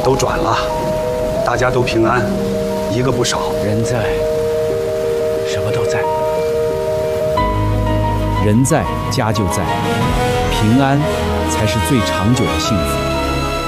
都转了，大家都平安，一个不少。 人在，什么都在。 人在家就在，平安才是最长久的幸福。